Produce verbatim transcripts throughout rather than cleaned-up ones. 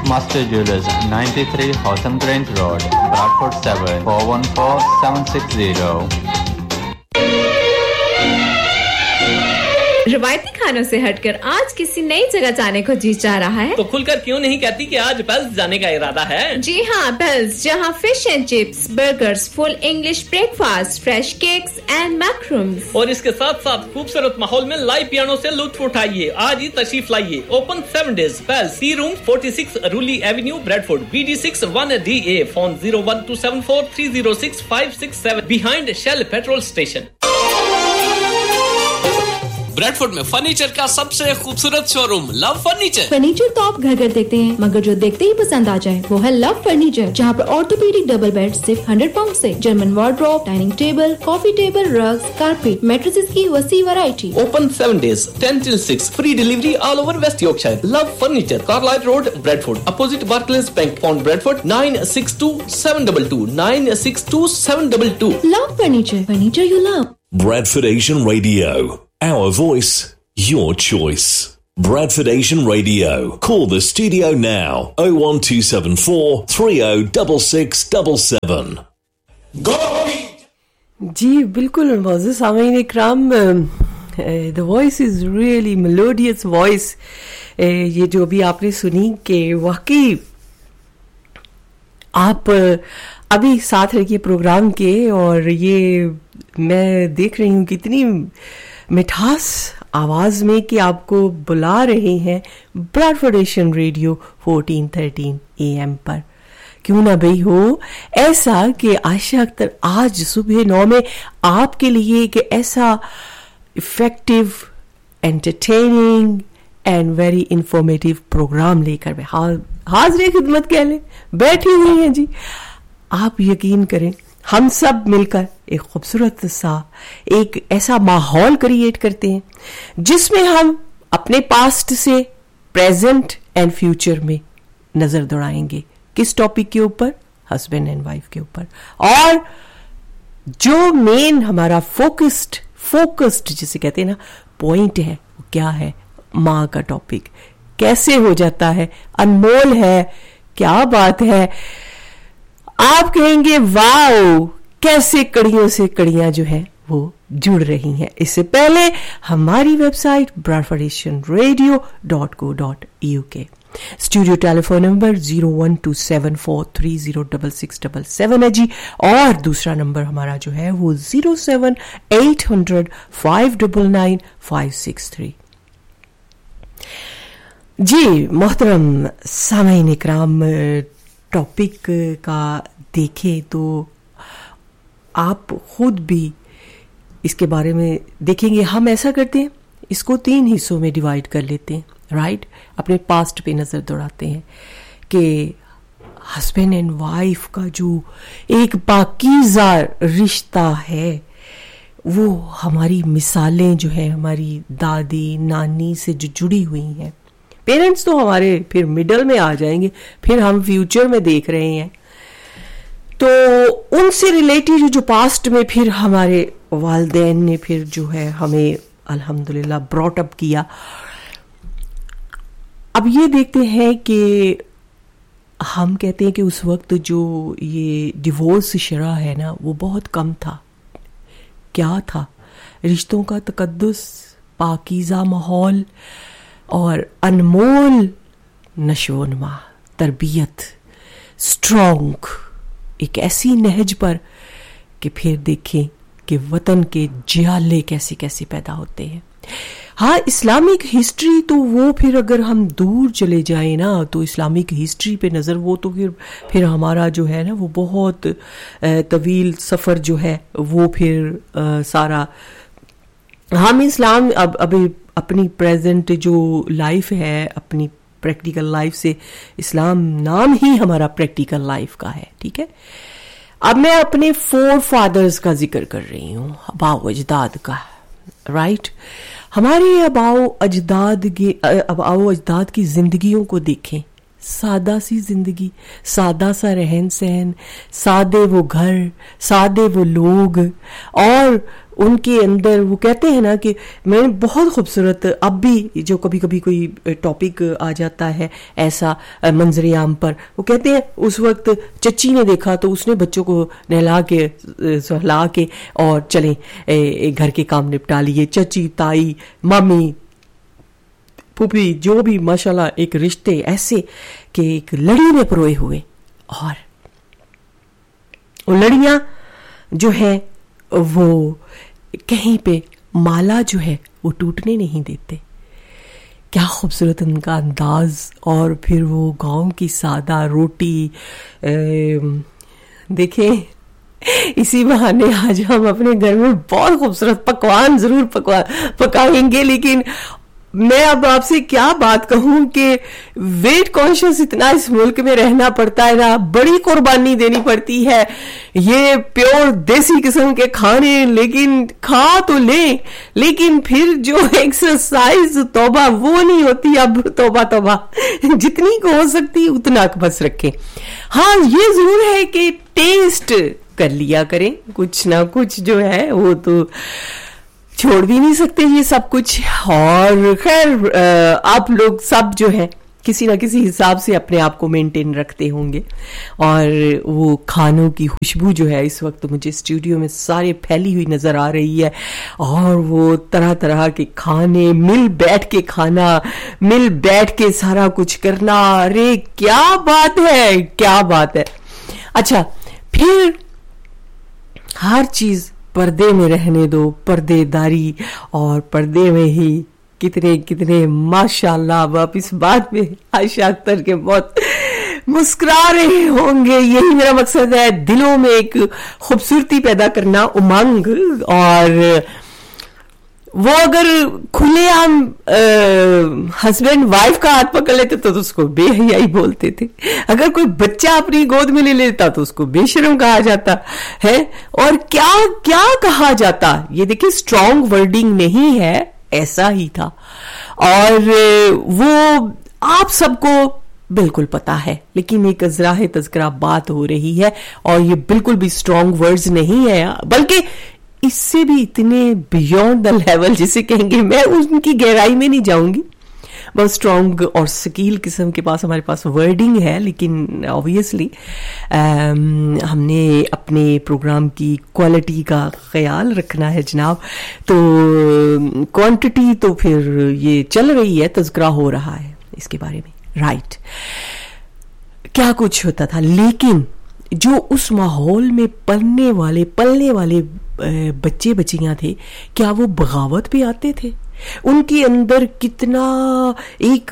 Master Jewelers, ninety-three Hotham Grange Road, Bradford seven four one four seven six zero. روایتی کھانوں سے ہٹ کر آج کسی نئی جگہ جانے کو جی چاہ رہا ہے تو کھل کر کیوں نہیں کہتی کہ آج پیلز جانے کا ارادہ ہے؟ جی ہاں، پیلز، جہاں fish and chips, burgers, full English break fast, fresh cakes and میکرومز، اور اس کے ساتھ ساتھ خوبصورت ماحول میں لائیو پیانو سے لطف اٹھائیے. آج ہی تشریف لائیے. Open seven days. Piles, C room forty six رولی avenue, Bradford, B D six one D A. Phone zero one to seven four three zero six five six seven, behind shell petrol station. Bradford میں furniture کا سب سے خوبصورت شو روم لو furniture. Furniture تو آپ گھر گھر دیکھتے ہیں، مگر جو دیکھتے ہی پسند آ جائے وہ ہے لو فرنیچر، جہاں پر آرتھوپیڈک ڈبل بیڈ صرف ہنڈریڈ پاؤنڈ سے، جرمن وارڈروب، ڈائننگ ٹیبل، کافی ٹیبل، رگز، کارپیٹ، میٹریسز کی وسیع variety. Open seven days, ten till six, free delivery all over waste Yorkshire. Love furniture, Carlyle road, Bradford, opposite بارکلیز bank, phone Bradford nine six to seven double to nine six to seven double to. Love furniture, furniture you love. Bradford Asian Radio, our voice, your choice. Bradford Asian Radio. Call the studio now. oh one two seven four three oh six six seven seven. Go! جی بالکل معزز سامعین اکرام، the voice is really melodious voice. یہ جو بھی آپ نے سنی کہ واقعی آپ ابھی ساتھ رہیے پروگرام کے، اور یہ میں دیکھ رہی ہوں کتنی مٹھاس آواز میں کہ آپ کو بلا رہے ہیں براڈفورڈ Asian radio fourteen thirteen A M پر. کیوں نہ بھئی ہو ایسا کہ عائشہ اختر آج صبح نو میں آپ کے لیے ایک ایسا effective, entertaining and very informative programme لے کر حاضر خدمت کہہ لیں بیٹھی ہوئی ہیں. جی آپ یقین کریں، ہم سب مل کر ایک خوبصورت سا ایک ایسا ماحول کریٹ کرتے ہیں جس میں ہم اپنے پاسٹ سے پریزنٹ اینڈ فیوچر میں نظر دوڑائیں گے. کس ٹاپک کے اوپر؟ ہسبینڈ اینڈ وائف کے اوپر. اور جو مین ہمارا فوکسڈ فوکسڈ جسے کہتے ہیں نا پوائنٹ ہے، وہ کیا ہے؟ ماں کا ٹاپک کیسے ہو جاتا ہے، انمول ہے، کیا بات ہے. آپ کہیں گے واو کیسے کڑیوں سے کڑیاں جو ہیں وہ جڑ رہی ہیں. اس سے پہلے ہماری web site براڈفورڈ Asian radio dot کو ڈاٹ یو کے. Studio tele phone number zero one to seven four three zero double six double seven ہے جی، اور دوسرا نمبر ہمارا جو ہے وہ zero seven eight hundred five double nine five six three. جی محترم سامعین اکرام، ٹاپک کا دیکھیں تو آپ خود بھی اس کے بارے میں دیکھیں گے. ہم ایسا کرتے ہیں، اس کو تین حصوں میں ڈیوائیڈ کر لیتے ہیں، رائٹ. اپنے پاسٹ پہ نظر دوڑاتے ہیں کہ ہسبینڈ اینڈ وائف کا جو ایک پاکیزہ رشتہ ہے، وہ ہماری مثالیں جو ہیں ہماری دادی نانی سے جو جڑی ہوئی ہیں. پیرنٹس تو ہمارے پھر مڈل میں آ جائیں گے، پھر ہم فیوچر میں دیکھ رہے ہیں، تو ان سے ریلیٹڈ جو پاسٹ میں پھر ہمارے والدین نے پھر جو ہے ہمیں الحمدللہ براٹ اپ کیا. اب یہ دیکھتے ہیں کہ ہم کہتے ہیں کہ اس وقت جو یہ ڈیورس شرح ہے نا وہ بہت کم تھا. کیا تھا؟ رشتوں کا تقدس، پاکیزہ ماحول اور انمول نشو و نما، تربیت، اسٹرانگ ایک ایسی نہج پر کہ پھر دیکھیں کہ وطن کے جیالے کیسے کیسے پیدا ہوتے ہیں. ہاں اسلامک ہسٹری تو وہ پھر اگر ہم دور چلے جائیں نا تو اسلامک ہسٹری پہ نظر وہ تو پھر پھر ہمارا جو ہے نا وہ بہت طویل سفر جو ہے وہ پھر سارا ہم اسلام اب ابھی اپنی پریزنٹ جو لائف ہے، اپنی پریکٹیکل لائف سے اسلام نام ہی ہمارا پریکٹیکل لائف کا ہے. ٹھیک ہے، اب میں اپنے فور فادرز کا ذکر کر رہی ہوں، آباء و اجداد کا، رائٹ. ہمارے آباء و اجداد کے آباء و اجداد کی زندگیوں کو دیکھیں، سادہ سی زندگی، سادہ سا رہن سہن، سادے وہ گھر، سادے وہ لوگ، اور ان کے اندر وہ کہتے ہیں نا کہ میں نے بہت خوبصورت, اب بھی جو کبھی کبھی کوئی ٹاپک آ جاتا ہے ایسا منظر عام پر, وہ کہتے ہیں اس وقت چچی نے دیکھا تو اس نے بچوں کو نہلا کے سہلا کے اور چلیں گھر کے کام نپٹا لیے. چچی, تائی, مامی, پھوپھی, جو بھی ماشاءاللہ ایک رشتے ایسے کہ ایک لڑی میں پروئے ہوئے, اور وہ لڑیاں جو ہے وہ کہیں پہ مالا جو ہے وہ ٹوٹنے نہیں دیتے. کیا خوبصورت ان کا انداز, اور پھر وہ گاؤں کی سادہ روٹی. دیکھیں اسی بہانے آج ہم اپنے گھر میں بہت خوبصورت پکوان ضرور پکوا پکائیں گے, لیکن میں اب آپ سے کیا بات کہوں کہ ویٹ کانشیس اتنا اس ملک میں رہنا پڑتا ہے نا, بڑی قربانی دینی پڑتی ہے. یہ پیور دیسی قسم کے کھانے لیکن کھا تو لیں, لیکن پھر جو ایکسرسائز توبہ وہ نہیں ہوتی. اب توبہ توبہ جتنی کو ہو سکتی اتنا بس رکھیں. ہاں یہ ضرور ہے کہ ٹیسٹ کر لیا کریں, کچھ نہ کچھ جو ہے وہ تو چھوڑ بھی نہیں سکتے یہ سب کچھ. اور خیر آپ لوگ سب جو ہے کسی نہ کسی حساب سے اپنے آپ کو مینٹین رکھتے ہوں گے, اور وہ کھانوں کی خوشبو جو ہے اس وقت مجھے اسٹوڈیو میں سارے پھیلی ہوئی نظر آ رہی ہے, اور وہ طرح طرح کے کھانے, مل بیٹھ کے کھانا, مل بیٹھ کے سارا کچھ کرنا. ارے کیا بات ہے, کیا بات ہے. اچھا پھر ہر چیز پردے میں رہنے دو, پردے داری, اور پردے میں ہی کتنے کتنے ماشاءاللہ اب آپ اس بات میں عائشہ اختر کے بہت مسکرا رہے ہوں گے. یہی میرا مقصد ہے, دلوں میں ایک خوبصورتی پیدا کرنا, امنگ. اور وہ اگر کھلے عام ہسبینڈ وائف کا ہاتھ پکڑ لیتے تو اس کو بے حیائی بولتے تھے, اگر کوئی بچہ اپنی گود میں لے لیتا تو اس کو بے شرم کہا جاتا ہے, اور کیا کیا کہا جاتا. یہ دیکھیں اسٹرانگ ورڈنگ نہیں ہے, ایسا ہی تھا. اور وہ آپ سب کو بالکل پتا ہے, لیکن ایک ازراہ تذکرہ بات ہو رہی ہے, اور یہ بالکل بھی اسٹرانگ ورڈز نہیں ہے, بلکہ اس سے بھی اتنے بیونڈ دا لیول جسے کہیں گے, میں ان کی گہرائی میں نہیں جاؤں گی. بہت اسٹرانگ اور سکیل قسم کے پاس ہمارے پاس ورڈنگ ہے, لیکن آبویسلی ہم نے اپنے پروگرام کی کوالٹی کا خیال رکھنا ہے جناب. تو کوانٹٹی تو پھر یہ چل رہی ہے, تذکرہ ہو رہا ہے اس کے بارے میں, رائٹ. کیا کچھ ہوتا تھا, لیکن جو اس ماحول میں پلنے والے پلنے والے بچے بچیاں تھے, کیا وہ بغاوت پہ آتے تھے؟ ان کے اندر کتنا ایک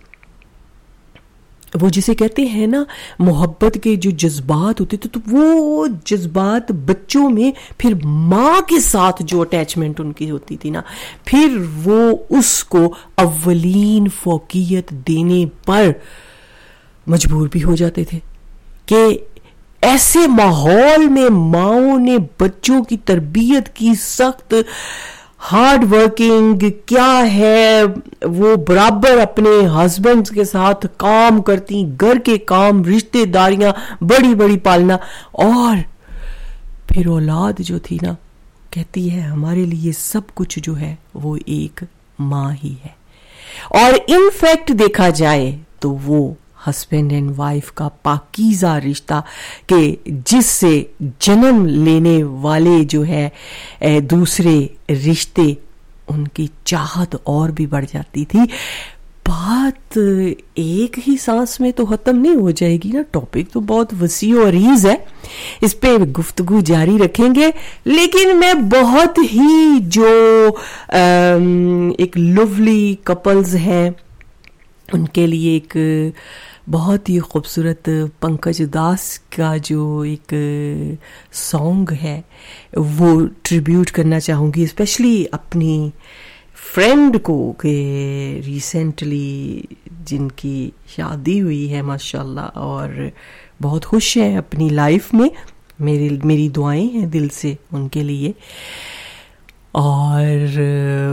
وہ جسے کہتے ہیں نا محبت کے جو جذبات ہوتے تھے, تو وہ جذبات بچوں میں پھر ماں کے ساتھ جو اٹیچمنٹ ان کی ہوتی تھی نا, پھر وہ اس کو اولین فوقیت دینے پر مجبور بھی ہو جاتے تھے کہ ایسے ماحول میں ماؤں نے بچوں کی تربیت کی, سخت ہارڈ ورکنگ کیا ہے, وہ برابر اپنے ہسبینڈ کے ساتھ کام کرتی, گھر کے کام, رشتے داریاں بڑی بڑی پالنا, اور پھر اولاد جو تھی نا کہتی ہے ہمارے لیے سب کچھ جو ہے وہ ایک ماں ہی ہے. اور ان فیکٹ دیکھا جائے تو وہ ہسبینڈ اینڈ وائف کا پاکیزہ رشتہ کہ جس سے جنم لینے والے جو ہے دوسرے رشتے, ان کی چاہت اور بھی بڑھ جاتی تھی. بات ایک ہی سانس میں تو ختم نہیں ہو جائے گی نا, ٹاپک تو بہت وسیع و عریض ہے, اس پہ گفتگو جاری رکھیں گے. لیکن میں بہت ہی جو ایک لولی کپلز ہیں ان کے لیے ایک بہت ہی خوبصورت پنکج اداس کا جو ایک سانگ ہے وہ ٹریبیوٹ کرنا چاہوں گی, اسپیشلی اپنی فرینڈ کو کہ ریسنٹلی جن کی شادی ہوئی ہے ماشاءاللہ, اور بہت خوش ہیں اپنی لائف میں. میری میری دعائیں ہیں دل سے ان کے لیے. اور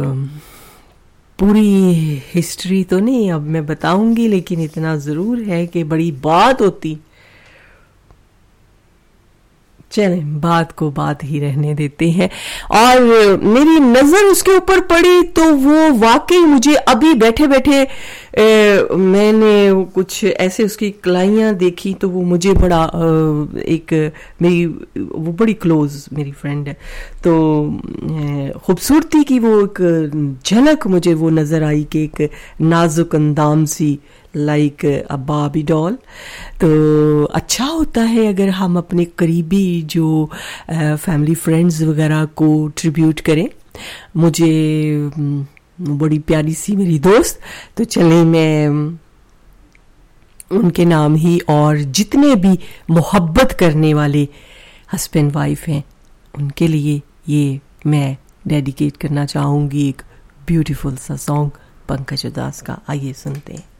پوری ہسٹری تو نہیں اب میں بتاؤں گی, لیکن اتنا ضرور ہے کہ بڑی بات ہوتی چلیں بات کو بات ہی رہنے دیتے ہیں. اور میری نظر اس کے اوپر پڑی تو وہ واقعی مجھے ابھی بیٹھے بیٹھے میں نے کچھ ایسے اس کی کلائیاں دیکھی تو وہ مجھے بڑا ایک میری وہ بڑی کلوز میری فرینڈ ہے, تو خوبصورتی کی وہ ایک جھلک مجھے وہ نظر آئی کہ ایک نازک اندام سی لائک اے باربی ڈال. تو اچھا ہوتا ہے اگر ہم اپنے قریبی جو فیملی فرینڈز وغیرہ کو ٹریبیوٹ کریں. مجھے بڑی پیاری سی میری دوست, تو چلیں میں ان کے نام ہی اور جتنے بھی محبت کرنے والے ہسبینڈ وائف ہیں ان کے لیے یہ میں ڈیڈیکیٹ کرنا چاہوں گی ایک بیوٹیفل سا سانگ پنکج اداس کا. آئیے سنتے ہیں.